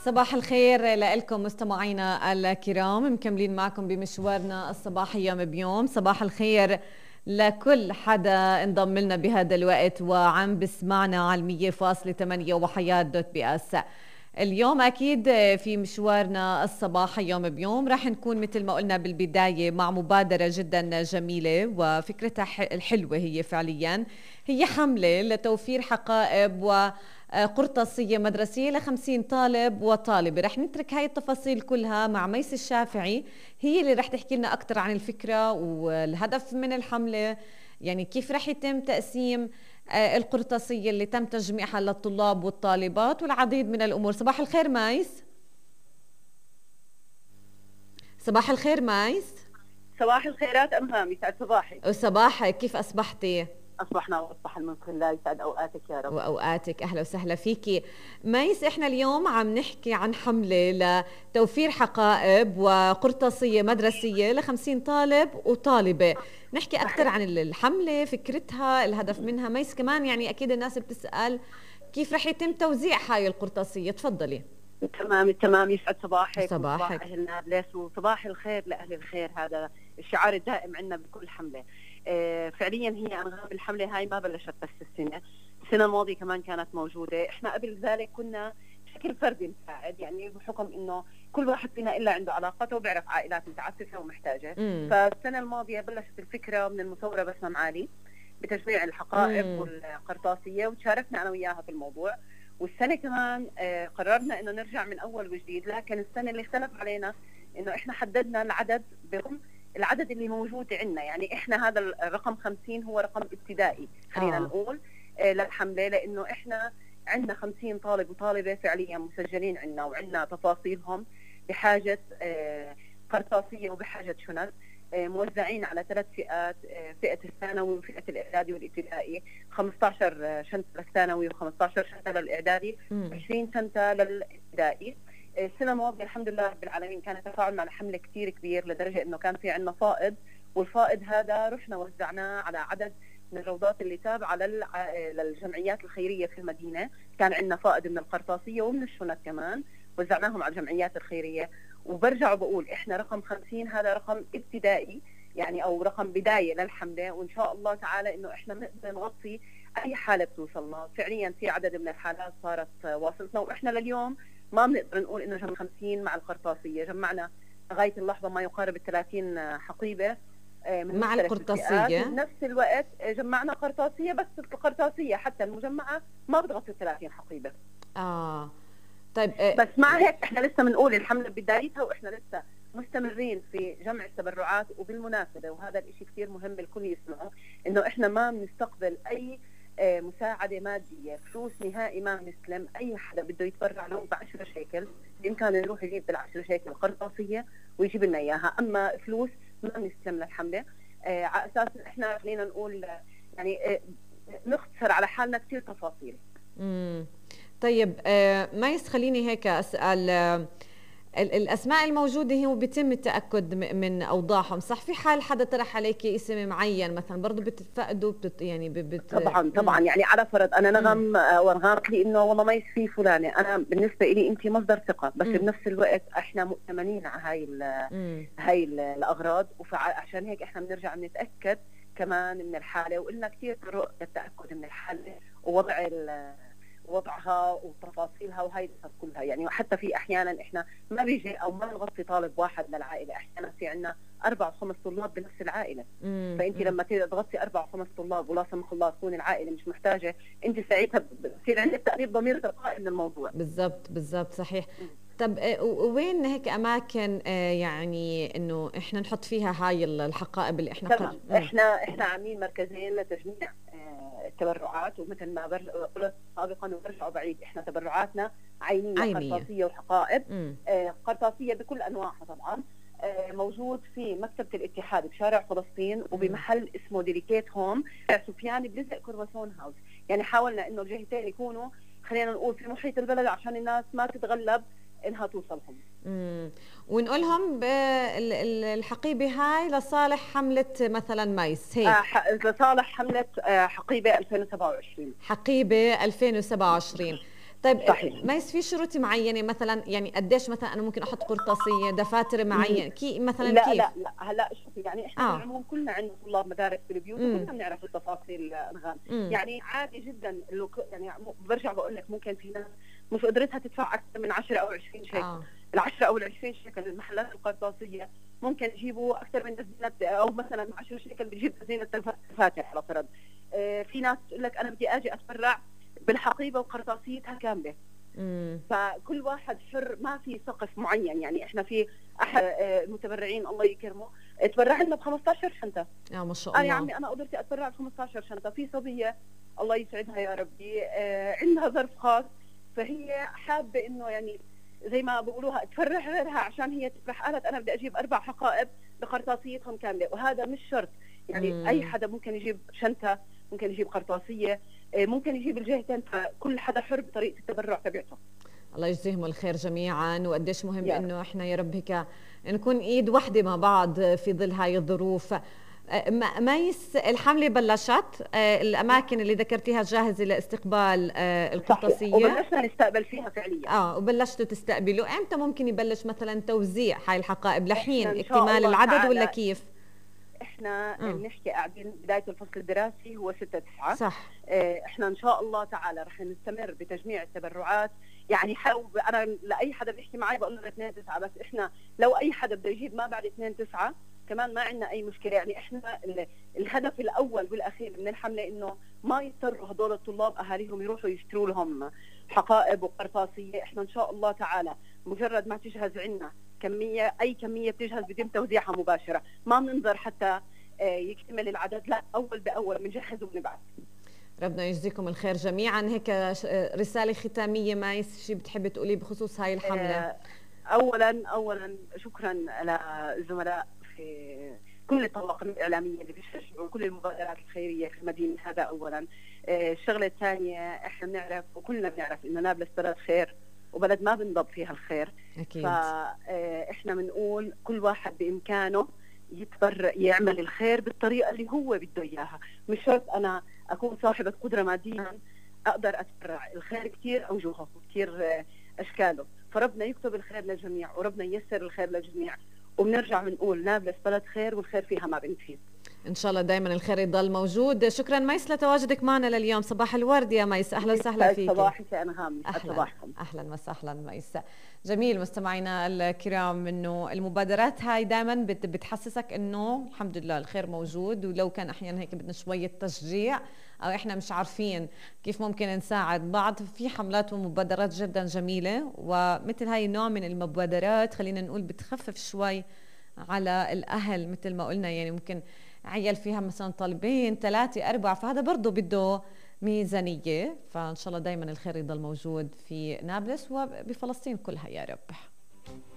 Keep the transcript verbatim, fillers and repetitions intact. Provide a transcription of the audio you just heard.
صباح الخير لكم مستمعينا الكرام، مكملين معكم بمشوارنا الصباحي يوم بيوم. صباح الخير لكل حدا انضم لنا بهذا الوقت وعم بسمعنا على مية فاصلة ثمانية وحياة دوت بي اس. اليوم أكيد في مشوارنا الصباحي يوم بيوم راح نكون مثل ما قلنا بالبداية مع مبادرة جدا جميلة وفكرتها الحلوة، هي فعليا هي حملة لتوفير حقائب وقرطاسية مدرسية لخمسين طالب وطالبة. رح نترك هاي التفاصيل كلها مع ميس الشافعي، هي اللي رح تحكي لنا أكثر عن الفكرة والهدف من الحملة، يعني كيف رح يتم تقسيم القرطاسية اللي تم تجميعها للطلاب والطالبات والعديد من الأمور. صباح الخير مايس. صباح الخير مايس. صباح الخيرات أمهام، يسعد صباحك. وصباحك، كيف أصبحتي؟ أصبحنا وأصبح الملك لله، يسعد أوقاتك يا رب. وأوقاتك، أهلا وسهلا فيكي مايس. إحنا اليوم عم نحكي عن حملة لتوفير حقائب وقرطاسية مدرسية لخمسين طالب وطالبة. نحكي أكثر عن الحملة، فكرتها، الهدف منها. ميس كمان يعني أكيد الناس بتسأل كيف رح يتم توزيع هاي القرطاسية، تفضلي. تمام تمام، يسعد صباحك صباحك. وصباح أهل نابلس وصباح الخير لأهل الخير، هذا الشعار الدائم عندنا بكل حملة. آه فعليا هي أنغام الحملة هاي ما بلشت بس السنة، السنة الماضية كمان كانت موجودة. إحنا قبل ذلك كنا بشكل فردي نساعد، يعني بحكم إنه كل واحد فينا إلا عنده علاقته وبيعرف عائلات متعففة ومحتاجة. مم. فالسنة الماضية بلشت الفكرة من المصورة بسمة معالي بتجميع الحقائب مم. والقرطاسية، وتشاركنا أنا وياها في الموضوع. والسنة كمان آه قررنا إنه نرجع من أول وجديد، لكن السنة اللي اختلف علينا إنه إحنا حددنا العدد برغم العدد اللي موجود عندنا. يعني إحنا هذا الرقم خمسين هو رقم ابتدائي خلينا آه. نقول آه للحملة، لأنه إحنا عندنا خمسين طالب وطالبة فعليا مسجلين عندنا وعندنا تفاصيلهم بحاجة آه قرطاسية وبحاجة شنط، موزعين على ثلاث فئات، فئة الثانوي وفئة الإعدادي والابتدائي. خمسة عشر شنطة للثانوي و15 شنطة للإعدادي وعشرين شنطة للابتدائي. السنة الماضية الحمد لله رب العالمين كان التفاعل مع الحملة كتير كبير، لدرجة إنه كان في عندنا فائض، والفائض هذا رحنا وزعناه على عدد من الروضات اللي تابعة للجمعيات الخيرية في المدينة. كان عندنا فائض من القرطاسية ومن الشنط كمان، وزعناهم على الجمعيات الخيرية. وبرجع وبقول احنا رقم خمسين هذا رقم ابتدائي يعني او رقم بدايه للحمله، وان شاء الله تعالى انه احنا بنقدر نغطي اي حاله بتوصلنا. فعليا في عدد من الحالات صارت واصلتنا، واحنا لليوم ما بنقدر نقول انه جمع خمسين مع القرطاسيه، جمعنا لغايه اللحظه ما يقارب ال ثلاثين حقيبه من مع القرطاسيه. بنفس الوقت جمعنا قرطاسيه، بس القرطاسيه حتى المجمعه ما بتغطي ال ثلاثين حقيبه. اه طيب. بس مع هيك احنا لسه بنقول الحملة بدايتها، واحنا لسه مستمرين في جمع التبرعات. وبالمناسبة وهذا الاشي كثير مهم الكل يسمعه، انه احنا ما بنستقبل اي مساعدة مادية، فلوس نهائي ما بنستلم. اي حدا بده يتبرع له بعشرة شيكل بامكانه يروح يجيب بالعشرة شيكل قرطاسية ويجيب لنا اياها، اما فلوس ما بنستلم للحملة. اه على اساس احنا خلينا نقول يعني اه نختصر على حالنا كثير تفاصيل. امم طيب آه ميس، خليني هيك أسأل، آه الأسماء الموجودة هي بيتم التأكد من أوضاعهم صح؟ في حال حدا طرح عليك اسم معين مثلا برضه بتتفقدوا بت يعني بت طبعا طبعا. يعني على فرض أنا نغم ورغام لي إنه والله ما في فلانة، أنا بالنسبة لي أنت مصدر ثقة، بس مم. بنفس الوقت إحنا مؤتمنين على هاي ال هاي ال الأغراض، وعشان هيك إحنا بنرجع بنتأكد كمان من الحالة، وقلنا كثير طرق للتأكد من الحالة ووضع وضعها وتفاصيلها وهي القصص كلها. يعني حتى في احيانا احنا ما بيجي او ما بنغطي طالب واحد للعائله، احيانا في عندنا اربع وخمس طلاب بنفس العائله. مم. فانت لما تغطي اربع وخمس طلاب ولا سمح الله تكون العائله مش محتاجه، انت ساعتها بصير عندك تقريب ضمير تلقائي من الموضوع. بالضبط بالضبط صحيح. مم. طب وين هيك اماكن يعني انه احنا نحط فيها هاي الحقائب اللي احنا تمام. احنا احنا عاملين مركزين لتجميع التبرعات، ومثل ما قلت سابقا وبرجعوا بعيد، احنا تبرعاتنا عينيه, عينية. قرطاسيه وحقائب. آه قرطاسيه بكل انواعها طبعا. آه موجود في مكتبه الاتحاد بشارع فلسطين، وبمحل اسمه ديليكيت هوم سفيان بلزق كرواسون هاوس. يعني حاولنا انه الجهتين يكونوا خلينا نقول في محيط البلد عشان الناس ما تتغلب انها توصلهم. امم ونقولهم الحقيبه هاي لصالح حمله مثلا ميس هيك. آه لصالح حمله آه حقيبه ألفين وسبعة وعشرين. حقيبه ألفين وسبعة وعشرين. طيب صحيح. ما في شروط معينه مثلا، يعني قديش مثلا انا ممكن احط قرطاسيه، دفاتر معين كي مثلا لا كيف؟ لا لا هلا شوفي، يعني احنا آه. بالعموم كلنا عندنا طلاب مدارس في البيوت وكلنا بنعرف التفاصيل انغام، يعني عادي جدا. يعني برجع بقول لك ممكن في ناس مش قدرتها تدفع اكثر من عشرة او عشرين شيكل. آه. العشرة او العشرين شيكل المحلات القرطاسيه ممكن يجيبوا اكثر من دزينه، او مثلا عشرة شيكل بتجيب دزينه دفاتر على فرض. آه في ناس تقول لك انا بدي اجي اتبرع بالحقيبه وقرطاسيتها كامله. مم. فكل واحد حر، ما في سقف معين. يعني احنا في احد المتبرعين الله يكرمه تبرع لنا ب خمسطعش شنطه. اه ما شاء الله. انا يا عمي انا قدرت اتبرع ب خمسطعش شنطه. في صبيه الله يسعدها يا ربي آه عندها ظرف خاص، فهي حابه انه يعني زي ما بيقولوها تفرح غيرها عشان هي تفرح. قالت انا بدي اجيب اربع حقائب بقرطاسيتهم كامله، وهذا مش شرط. يعني مم. اي حدا ممكن يجيب شنطه، ممكن يجيب قرطاسيه، ممكن يجيب الجهتين، فكل حدا حر بطريقه التبرع تبعته. الله يجزيهم الخير جميعا، وقديش مهم يعني. انه احنا يا رب هيك نكون ايد وحده مع بعض في ظل هاي الظروف. ميس، الحمله بلشت، الاماكن اللي ذكرتيها جاهزه لاستقبال القرطاسيه، وبلشنا نستقبل فيها فعليا. اه وبلشتوا تستقبلوا. امتى ممكن يبلش مثلا توزيع هاي الحقائب؟ لحين اكتمال العدد ولا كيف؟ احنا م. بنحكي قاعدين بدايه الفصل الدراسي هو ستة تسعة صح. اه احنا ان شاء الله تعالى رح نستمر بتجميع التبرعات. يعني حاول انا لاي حدا بيحكي معي بقول له اثنين تسعة، بس احنا لو اي حدا بده يجيب ما بعد اثنين تسعة كمان ما عندنا اي مشكله. يعني احنا الهدف الاول والاخير من الحمله انه ما يضطروا هدول الطلاب اهاليهم يروحوا يشتروا لهم حقائب وقرطاسيه. احنا ان شاء الله تعالى مجرد ما تجهز عندنا كميه، اي كميه بتجهز بيتم توزيعها مباشره، ما بننظر حتى يكتمل العدد، لا اول باول بنجهز وبنبعث. ربنا يجزيكم الخير جميعا. هيك رساله ختاميه ما شيء بتحبي تقوليه بخصوص هاي الحمله؟ اولا اولا شكرا للزملاء في كل الطواقم الاعلاميه اللي بيشجعوا كل المبادرات الخيريه في المدينه، هذا اولا. الشغله الثانيه احنا بنعرف وكلنا بنعرف انه نابلس بلد خير وبلد ما بنضب فيها الخير. أكيد. فاحنا بنقول كل واحد بامكانه يتبرع يعمل الخير بالطريقه اللي هو بده اياها، مش شرط انا اكون صاحبه قدره ماديا اقدر اتبرع. الخير كثير اوجهه وكثير اشكاله، فربنا يكتب الخير للجميع وربنا ييسر الخير للجميع، وبنرجع بنقول نابلس بلد خير والخير فيها ما بنفيد. ان شاء الله دائما الخير يضل موجود. شكرا ميس لتواجدك معنا لليوم. صباح الورد يا ميس، اهلا وسهلا فيك. صباحك يا انغام، صباحكم. اهلا وسهلا ميس. جميل مستمعينا الكرام، انه المبادرات هاي دائما بتحسسك انه الحمد لله الخير موجود، ولو كان احيانا هيك بدنا شويه تشجيع او احنا مش عارفين كيف ممكن نساعد بعض، في حملات ومبادرات جدا جميله. ومثل هاي النوع من المبادرات خلينا نقول بتخفف شوي على الاهل، مثل ما قلنا يعني ممكن عيل فيها مثلا طالبين ثلاثة أربعة، فهذا برضه بده ميزانية. فإن شاء الله دايما الخير يضل موجود في نابلس وبفلسطين كلها يا رب.